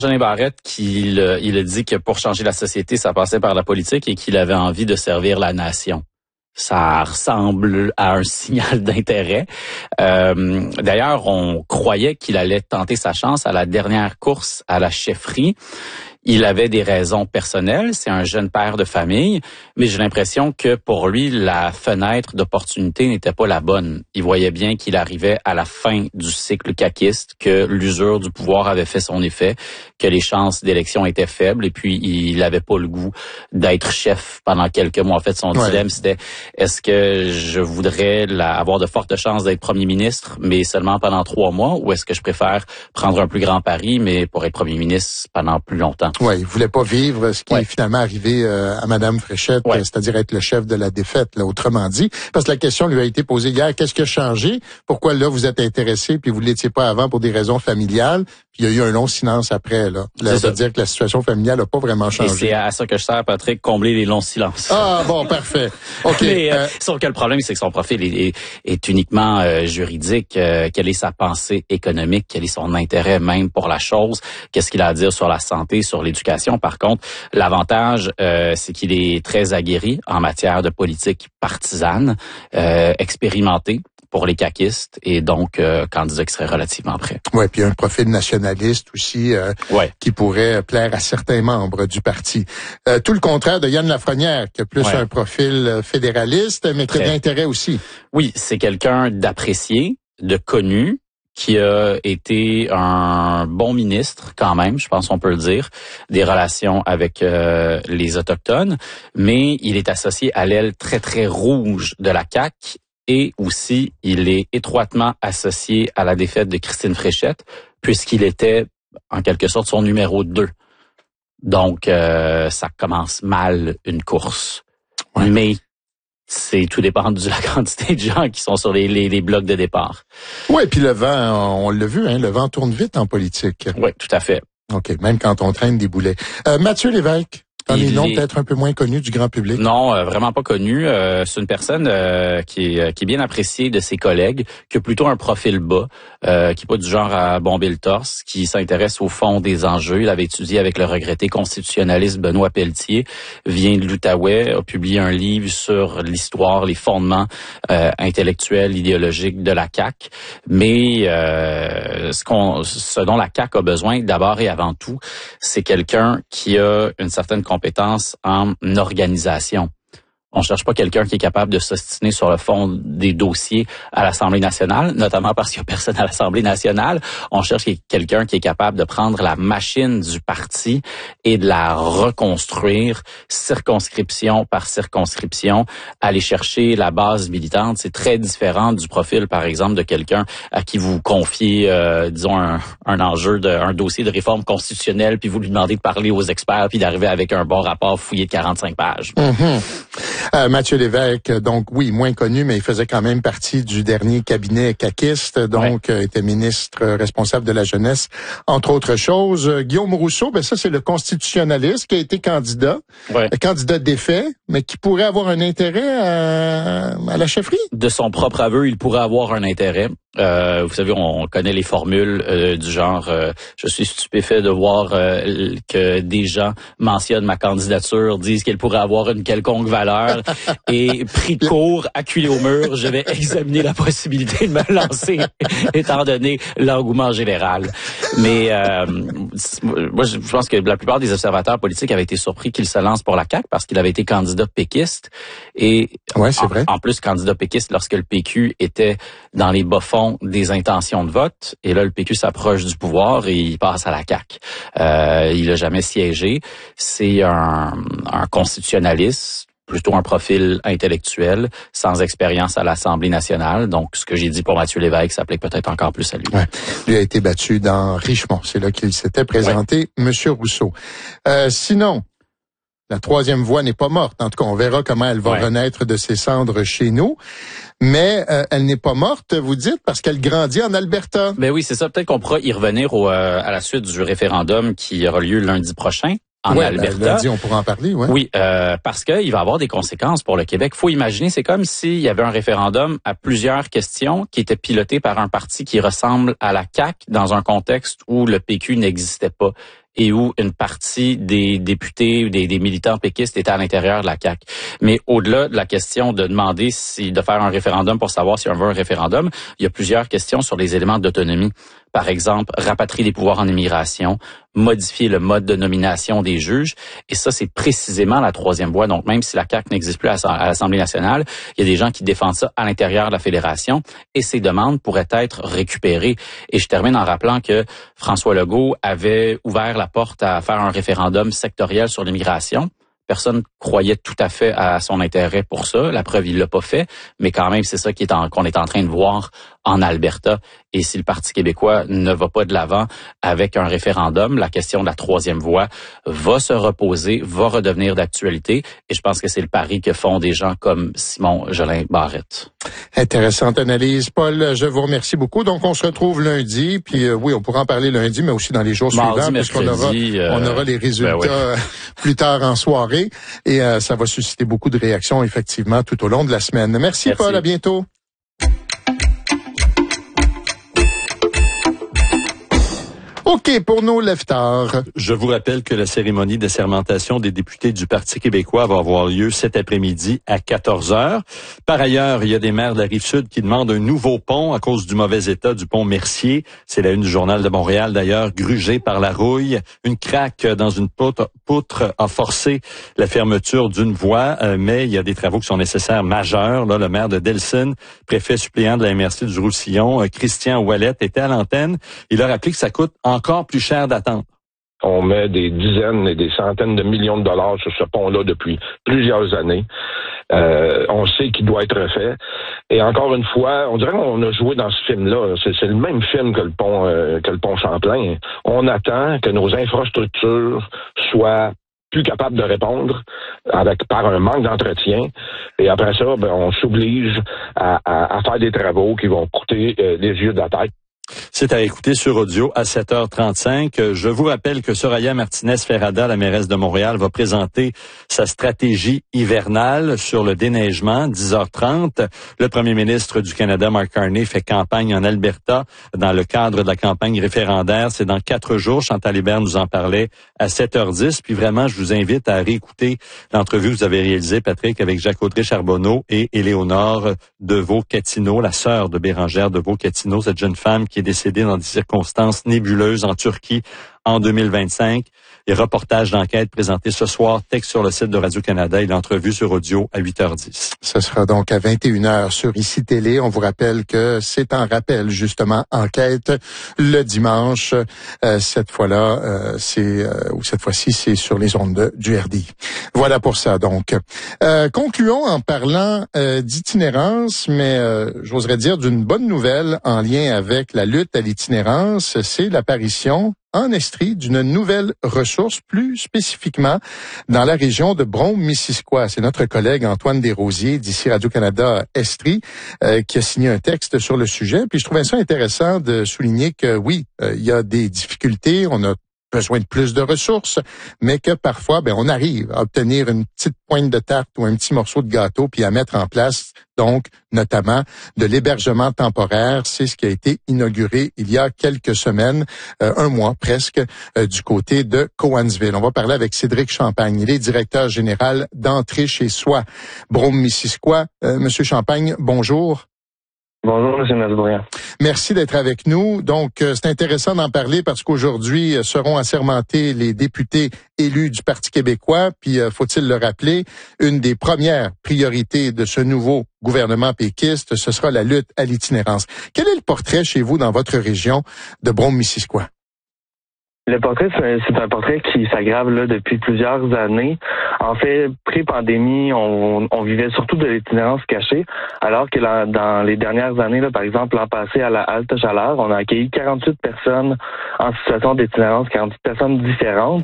Jean Barrette il a dit que pour changer la société, ça passait par la politique et qu'il avait envie de servir la nation. Ça ressemble à un signal d'intérêt. D'ailleurs, on croyait qu'il allait tenter sa chance à la dernière course à la chefferie. Il avait des raisons personnelles, c'est un jeune père de famille, mais j'ai l'impression que pour lui, la fenêtre d'opportunité n'était pas la bonne. Il voyait bien qu'il arrivait à la fin du cycle caquiste, que l'usure du pouvoir avait fait son effet, que les chances d'élection étaient faibles, et puis il n'avait pas le goût d'être chef pendant quelques mois. En fait, son dilemme, c'était est-ce que je voudrais avoir de fortes chances d'être premier ministre, mais seulement pendant 3 mois, ou est-ce que je préfère prendre un plus grand pari, mais pour être premier ministre pendant plus longtemps? Oui, il voulait pas vivre ce qui est finalement arrivé à Madame Fréchette, c'est-à-dire être le chef de la défaite, là, autrement dit. Parce que la question lui a été posée hier, qu'est-ce qui a changé? Pourquoi là vous êtes intéressé puis vous l'étiez pas avant pour des raisons familiales? Puis il y a eu un long silence après, là. Ça veut dire que la situation familiale n'a pas vraiment changé. Et c'est à ça que je sers, Patrick, combler les longs silences. Ah bon, parfait. OK. Mais, sauf que le problème, c'est que son profil est uniquement juridique. Quelle est sa pensée économique? Quel est son intérêt même pour la chose? Qu'est-ce qu'il a à dire sur la santé, sur l'éducation? Par contre, l'avantage, c'est qu'il est très aguerri en matière de politique partisane, expérimenté pour les caquistes et donc candidat qui serait relativement prêt. Ouais, puis un profil nationaliste aussi qui pourrait plaire à certains membres du parti. Tout le contraire de Yann Lafrenière, qui a plus un profil fédéraliste, mais qui a de l'intérêt aussi. Oui, c'est quelqu'un d'apprécié, de connu, qui a été un bon ministre quand même, je pense qu'on peut le dire, des relations avec les Autochtones, mais il est associé à l'aile très, très rouge de la CAQ et aussi il est étroitement associé à la défaite de Christine Fréchette puisqu'il était en quelque sorte son numéro 2. Donc, ça commence mal une course. Ouais. Mais tout dépend de la quantité de gens qui sont sur les blocs de départ. Oui, puis le vent, on l'a vu, hein, le vent tourne vite en politique. Oui, tout à fait. OK, même quand on traîne des boulets. Mathieu Lévesque, dans les noms peut-être un peu moins connus du grand public. Non, vraiment pas connu. C'est une personne qui est bien appréciée de ses collègues, qui a plutôt un profil bas, qui est pas du genre à bomber le torse, qui s'intéresse au fond des enjeux. Il avait étudié avec le regretté constitutionnaliste Benoît Pelletier, vient de l'Outaouais, a publié un livre sur l'histoire, les fondements intellectuels, idéologiques de la CAQ. Mais ce dont la CAQ a besoin d'abord et avant tout, c'est quelqu'un qui a une certaine compétence en organisation. On cherche pas quelqu'un qui est capable de s'ostiner sur le fond des dossiers à l'Assemblée nationale, notamment parce qu'il y a personne à l'Assemblée nationale. On cherche quelqu'un qui est capable de prendre la machine du parti et de la reconstruire circonscription par circonscription, aller chercher la base militante. C'est très différent du profil, par exemple, de quelqu'un à qui vous confiez, disons, un enjeu un dossier de réforme constitutionnelle, puis vous lui demandez de parler aux experts, puis d'arriver avec un bon rapport fouillé de 45 pages. Mathieu Lévesque, donc oui, moins connu, mais il faisait quand même partie du dernier cabinet caquiste, donc était ministre responsable de la jeunesse, entre autres choses. Guillaume Rousseau, ben ça c'est le constitutionnaliste qui a été candidat défait, mais qui pourrait avoir un intérêt à la chefferie. De son propre aveu, il pourrait avoir un intérêt. Vous savez, on connaît les formules du genre je suis stupéfait de voir que des gens mentionnent ma candidature, disent qu'elle pourrait avoir une quelconque valeur et pris de court, acculé au mur, je vais examiner la possibilité de me lancer étant donné l'engouement général. Mais moi je pense que la plupart des observateurs politiques avaient été surpris qu'il se lance pour la CAQ parce qu'il avait été candidat péquiste et en plus candidat péquiste lorsque le PQ était dans les bas-fonds des intentions de vote. Et là, le PQ s'approche du pouvoir et il passe à la CAQ. Il n'a jamais siégé. C'est un constitutionnaliste, plutôt un profil intellectuel, sans expérience à l'Assemblée nationale. Donc, ce que j'ai dit pour Mathieu Lévesque s'applique peut-être encore plus à lui. Ouais. Lui a été battu dans Richemont. C'est là qu'il s'était présenté, Monsieur Rousseau. Sinon, la troisième voie n'est pas morte. En tout cas, on verra comment elle va renaître de ses cendres chez nous. Mais elle n'est pas morte, vous dites, parce qu'elle grandit en Alberta. Ben oui, c'est ça. Peut-être qu'on pourra y revenir à la suite du référendum qui aura lieu lundi prochain en Alberta. Lundi, on pourra en parler, Oui, parce qu'il va avoir des conséquences pour le Québec. Faut imaginer, c'est comme s'il y avait un référendum à plusieurs questions qui étaient pilotées par un parti qui ressemble à la CAQ dans un contexte où le PQ n'existait pas. et où une partie des députés ou des militants péquistes étaient à l'intérieur de la CAQ. Mais au-delà de la question de demander de faire un référendum pour savoir si on veut un référendum, il y a plusieurs questions sur les éléments d'autonomie. Par exemple, rapatrier les pouvoirs en immigration, modifier le mode de nomination des juges. Et ça, c'est précisément la troisième voie. Donc, même si la CAQ n'existe plus à l'Assemblée nationale, il y a des gens qui défendent ça à l'intérieur de la fédération et ces demandes pourraient être récupérées. Et je termine en rappelant que François Legault avait ouvert la porte à faire un référendum sectoriel sur l'immigration. Personne croyait tout à fait à son intérêt pour ça. La preuve, il l'a pas fait. Mais quand même, c'est ça qu'on est en train de voir en Alberta. Et si le Parti québécois ne va pas de l'avant avec un référendum, la question de la troisième voie va se reposer, va redevenir d'actualité. Et je pense que c'est le pari que font des gens comme Simon Jolin Barrette. Intéressante analyse. Paul, je vous remercie beaucoup. Donc, on se retrouve lundi. Puis oui, on pourra en parler lundi, mais aussi dans les jours suivants, puisqu'on aura les résultats plus tard en soirée. Et ça va susciter beaucoup de réactions, effectivement, tout au long de la semaine. Merci. Paul. À bientôt. OK, pour nos leftards. Je vous rappelle que la cérémonie de sermentation des députés du Parti québécois va avoir lieu cet après-midi à 14h. Par ailleurs, il y a des maires de la Rive-Sud qui demandent un nouveau pont à cause du mauvais état du pont Mercier. C'est la une du Journal de Montréal, d'ailleurs, grugé par la rouille. Une craque dans une poutre a forcé la fermeture d'une voie, mais il y a des travaux qui sont nécessaires majeurs. Là, le maire de Delson, préfet suppléant de la MRC du Roussillon, Christian Ouellet, était à l'antenne. Il a rappelé que ça coûte encore plus cher d'attendre. On met des dizaines et des centaines de millions de dollars sur ce pont-là depuis plusieurs années. On sait qu'il doit être refait. Et encore une fois, on dirait qu'on a joué dans ce film-là. C'est le même film que le pont Champlain. On attend que nos infrastructures soient plus capables de répondre par un manque d'entretien. Et après ça, on s'oblige à faire des travaux qui vont coûter les yeux de la tête. C'est à écouter sur audio à 7h35. Je vous rappelle que Soraya Martinez-Ferrada, la mairesse de Montréal, va présenter sa stratégie hivernale sur le déneigement, 10h30. Le premier ministre du Canada, Mark Carney, fait campagne en Alberta dans le cadre de la campagne référendaire. C'est dans 4 jours. Chantal Hébert nous en parlait à 7h10. Puis vraiment, je vous invite à réécouter l'entrevue que vous avez réalisée, Patrick, avec Jacques-Audrey Charbonneau et Éléonore Deveau-Catino, la sœur de Bérangère Deveau-Catino, cette jeune femme qui est décédée dans des circonstances nébuleuses en Turquie en 2025. Les reportages d'enquête présentés ce soir, texte sur le site de Radio-Canada et l'entrevue sur audio à 8h10. Ce sera donc à 21h sur ICI Télé. On vous rappelle que c'est en rappel, justement, enquête le dimanche. Cette fois-là, cette fois-ci, c'est sur les ondes du RDI. Voilà pour ça, donc. Concluons en parlant d'itinérance, mais j'oserais dire d'une bonne nouvelle en lien avec la lutte à l'itinérance, c'est l'apparition en Estrie d'une nouvelle ressource, plus spécifiquement dans la région de Brome-Missisquoi. C'est notre collègue Antoine Desrosiers d'ici Radio-Canada Estrie qui a signé un texte sur le sujet. Puis je trouvais ça intéressant de souligner que oui, il y a des difficultés, on a besoin de plus de ressources, mais que parfois, on arrive à obtenir une petite pointe de tarte ou un petit morceau de gâteau, puis à mettre en place, donc, notamment, de l'hébergement temporaire. C'est ce qui a été inauguré il y a quelques semaines, un mois presque, du côté de Cowansville. On va parler avec Cédric Champagne. Il est directeur général d'Entrée chez soi, Brome-Missisquoi. Monsieur Champagne, bonjour. Bonjour, M. Masbourian. Merci d'être avec nous. Donc, c'est intéressant d'en parler parce qu'aujourd'hui seront assermentés les députés élus du Parti québécois. Puis, faut-il le rappeler, une des premières priorités de ce nouveau gouvernement péquiste, ce sera la lutte à l'itinérance. Quel est le portrait chez vous dans votre région de Brome-Missisquoi? Le portrait, c'est un portrait qui s'aggrave là depuis plusieurs années. En fait, pré-pandémie, on vivait surtout de l'itinérance cachée, alors que dans les dernières années, là, par exemple, l'an passé à la halte chaleur, on a accueilli 48 personnes en situation d'itinérance, 48 personnes différentes,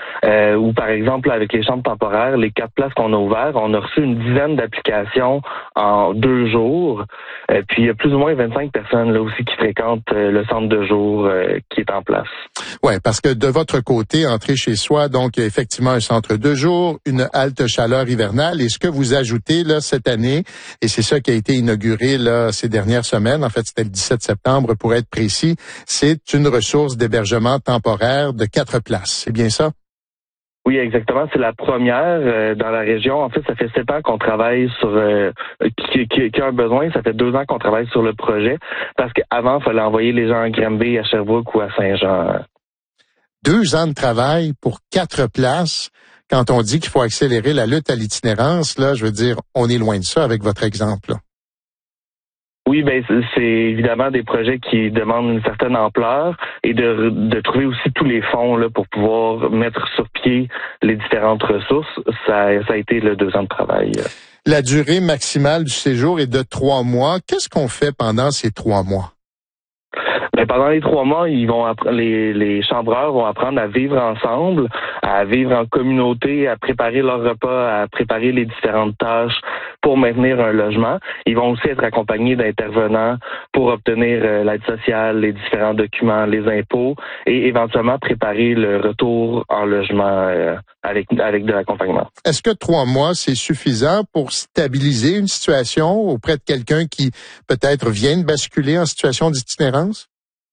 ou par exemple, avec les chambres temporaires, les 4 places qu'on a ouvertes, on a reçu une dizaine d'applications en 2 jours. Puis il y a plus ou moins 25 personnes là aussi qui fréquentent le centre de jour qui est en place. Ouais, Parce que de votre côté, Entrée chez soi, donc il y a effectivement un centre de jour, une halte chaleur hivernale. Et ce que vous ajoutez là cette année, et c'est ça qui a été inauguré là ces dernières semaines, en fait c'était le 17 septembre pour être précis, c'est une ressource d'hébergement temporaire de 4 places. C'est bien ça? Oui, exactement. C'est la première dans la région. En fait, ça fait 7 ans qu'on travaille sur qui a un besoin. Ça fait 2 ans qu'on travaille sur le projet parce qu'avant, il fallait envoyer les gens à Granby, à Sherbrooke ou à Saint-Jean. 2 ans de travail pour 4 places. Quand on dit qu'il faut accélérer la lutte à l'itinérance, là, je veux dire, on est loin de ça avec votre exemple, là. Oui, ben c'est évidemment des projets qui demandent une certaine ampleur et de trouver aussi tous les fonds là pour pouvoir mettre sur pied les différentes ressources. Ça a été 2 ans de travail. La durée maximale du séjour est de 3 mois. Qu'est-ce qu'on fait pendant ces 3 mois? Ben, pendant les 3 mois, ils vont les chambreurs vont apprendre à vivre ensemble, à vivre en communauté, à préparer leur repas, à préparer les différentes tâches pour maintenir un logement. Ils vont aussi être accompagnés d'intervenants pour obtenir l'aide sociale, les différents documents, les impôts et éventuellement préparer le retour en logement avec de l'accompagnement. Est-ce que 3 mois, c'est suffisant pour stabiliser une situation auprès de quelqu'un qui peut-être vient de basculer en situation d'itinérance?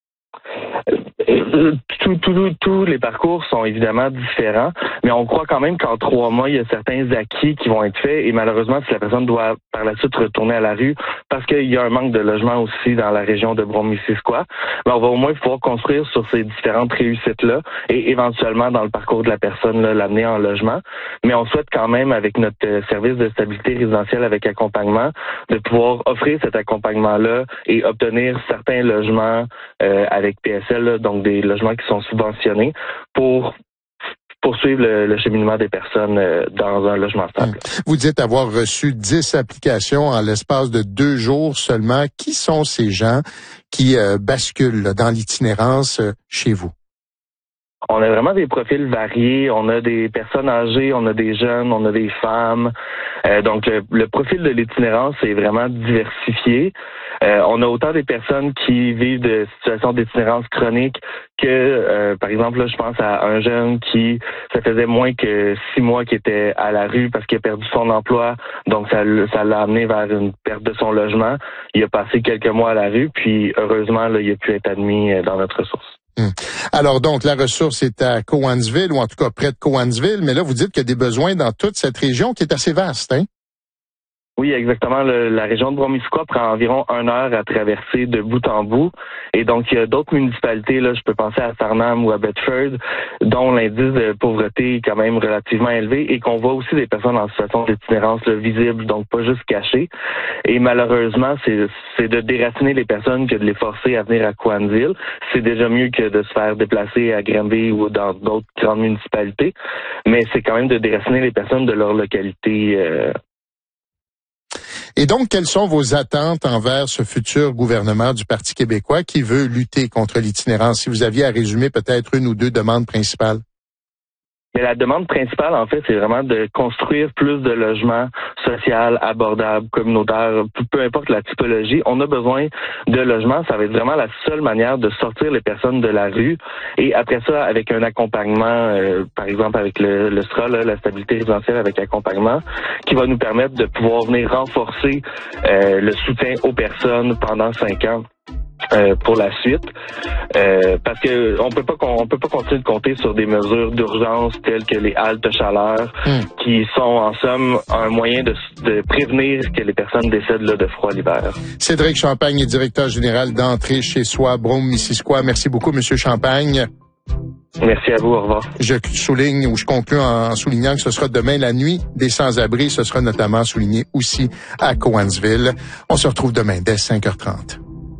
Tous les parcours sont évidemment différents, mais on croit quand même qu'en 3 mois, il y a certains acquis qui vont être faits et malheureusement, si la personne doit par la suite retourner à la rue, parce qu'il y a un manque de logement aussi dans la région de Brome-Missisquoi, ben on va au moins pouvoir construire sur ces différentes réussites-là et éventuellement, dans le parcours de la personne, là, l'amener en logement. Mais on souhaite quand même, avec notre service de stabilité résidentielle avec accompagnement, de pouvoir offrir cet accompagnement-là et obtenir certains logements avec PSL, là, donc des logements qui sont subventionnés pour poursuivre le cheminement des personnes dans un logement stable. Vous dites avoir reçu 10 applications en l'espace de 2 jours seulement. Qui sont ces gens qui basculent là, dans l'itinérance chez vous? On a vraiment des profils variés. On a des personnes âgées, on a des jeunes, on a des femmes. Donc, le profil de l'itinérance est vraiment diversifié. On a autant des personnes qui vivent de situations d'itinérance chronique que, par exemple, là, je pense à un jeune qui, ça faisait moins que 6 mois qu'il était à la rue parce qu'il a perdu son emploi. Donc, ça l'a amené vers une perte de son logement. Il a passé quelques mois à la rue, puis heureusement, là, il a pu être admis dans notre ressource. Alors donc, la ressource est à Cowansville, ou en tout cas près de Cowansville, mais là, vous dites qu'il y a des besoins dans toute cette région qui est assez vaste, hein? Oui, exactement. La région de Brome-Missisquoi prend environ 1 heure à traverser de bout en bout. Et donc, il y a d'autres municipalités, là, je peux penser à Farnham ou à Bedford, dont l'indice de pauvreté est quand même relativement élevé et qu'on voit aussi des personnes en situation d'itinérance visible, donc pas juste cachées. Et malheureusement, c'est de déraciner les personnes que de les forcer à venir à Cowansville. C'est déjà mieux que de se faire déplacer à Granby ou dans d'autres grandes municipalités. Mais c'est quand même de déraciner les personnes de leur localité. Et donc, quelles sont vos attentes envers ce futur gouvernement du Parti québécois qui veut lutter contre l'itinérance? Si vous aviez à résumer peut-être 1 ou 2 demandes principales. Mais la demande principale, en fait, c'est vraiment de construire plus de logements sociaux, abordables, communautaires, peu importe la typologie. On a besoin de logements. Ça va être vraiment la seule manière de sortir les personnes de la rue. Et après ça, avec un accompagnement, par exemple avec le STRA, là, la stabilité résidentielle avec accompagnement, qui va nous permettre de pouvoir venir renforcer le soutien aux personnes pendant 5 ans. Pour la suite, parce que on peut pas continuer de compter sur des mesures d'urgence telles que les haltes chaleur, qui sont en somme un moyen de prévenir que les personnes décèdent là, de froid l'hiver. Cédric Champagne est directeur général d'Entrée chez soi, Brome-Missisquoi. Merci beaucoup, Monsieur Champagne. Merci à vous, au revoir. Je souligne ou je conclue en soulignant que ce sera demain la nuit des sans-abri. Ce sera notamment souligné aussi à Cowansville. On se retrouve demain dès 5h30.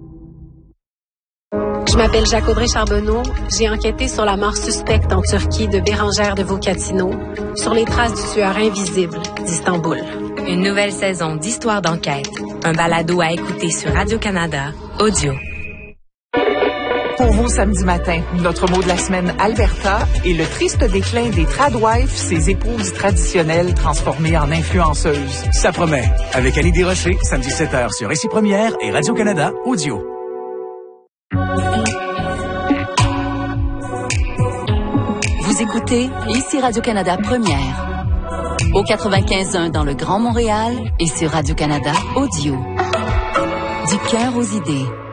Je m'appelle Jacques-Audrey Charbonneau. J'ai enquêté sur la mort suspecte en Turquie de Bérangère de Vocatino, sur les traces du tueur invisible d'Istanbul. Une nouvelle saison d'Histoire d'enquête. Un balado à écouter sur Radio-Canada, audio. Pour vous, samedi matin, notre mot de la semaine, Alberta, et le triste déclin des tradwives, ces épouses traditionnelles transformées en influenceuses. Ça promet. Avec Annie Desrochers, samedi 7h sur Récit Première et Radio-Canada, audio. Vous écoutez ici Radio-Canada Première. Au 95.1 dans le Grand Montréal et sur Radio-Canada Audio. Du cœur aux idées.